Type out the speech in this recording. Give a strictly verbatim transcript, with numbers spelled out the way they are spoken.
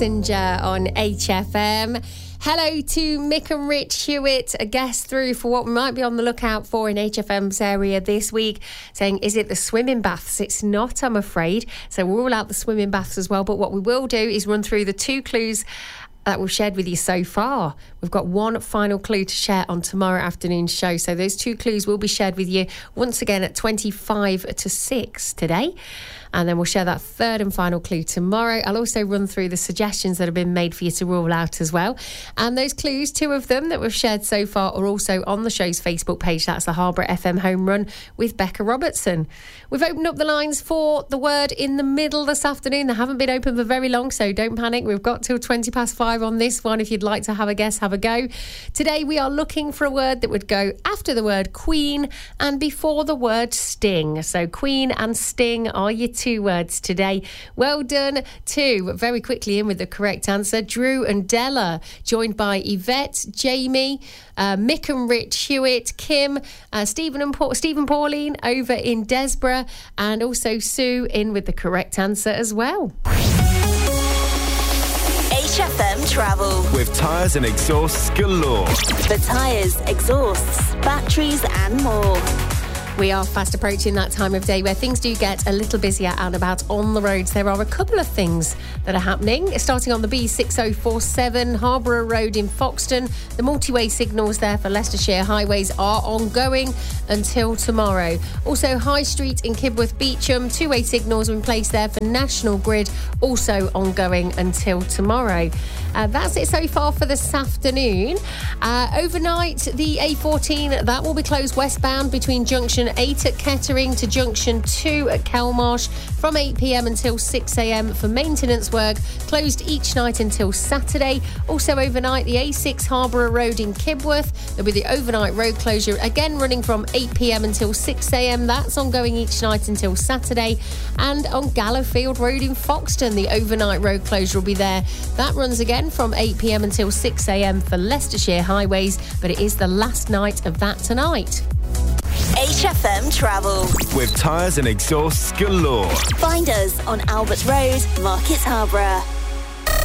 Passenger on H F M. Hello to Mick and Rich Hewitt, a guest through for what we might be on the lookout for in H F M's area this week, saying, is it the swimming baths? It's not, I'm afraid. So we'll rule out the swimming baths as well. But what we will do is run through the two clues that we've shared with you so far. We've got one final clue to share on tomorrow afternoon's show. So those two clues will be shared with you once again at twenty-five to six today. And then we'll share that third and final clue tomorrow. I'll also run through the suggestions that have been made for you to rule out as well. And those clues, two of them that we've shared so far, are also on the show's Facebook page. That's the Harborough F M Home Run with Becca Robertson. We've opened up the lines for the word in the middle this afternoon. They haven't been open for very long, so don't panic. We've got till twenty past five on this one. If you'd like to have a guess, have a go. Today we are looking for a word that would go after the word Queen and before the word Sting. So Queen and Sting are your two words today. Well done to, very quickly in with the correct answer, Drew and Della, joined by Yvette, Jamie, uh, Mick and Rich Hewitt, Kim, uh, Stephen and pa- Stephen Pauline over in Desborough, and also Sue in with the correct answer as well. H F M Travel. With tyres and exhausts galore. For tyres, exhausts, batteries and more. We are fast approaching that time of day where things do get a little busier and about on the roads. There are a couple of things that are happening. Starting on the B six oh four seven, Harborough Road in Foxton. The multi-way signals there for Leicestershire highways are ongoing until tomorrow. Also, High Street in Kibworth Beecham, two-way signals in place there for National Grid, also ongoing until tomorrow. Uh, that's it so far for this afternoon. Uh, overnight, the A fourteen, that will be closed westbound between Junction eight at Kettering to Junction two at Kelmarsh from eight p.m. until six a.m. for maintenance work, closed each night until Saturday. Also overnight, the A six Harborough Road in Kibworth, there'll be the overnight road closure, again running from eight p.m. until six a.m. That's ongoing each night until Saturday. And on Gallowfield Road in Foxton, the overnight road closure will be there. That runs again from eight p.m. until six a.m. for Leicestershire highways, but it is the last night of that tonight. H F M Travel. With tyres and exhausts galore. Find us on Albert Road, Market Harborough.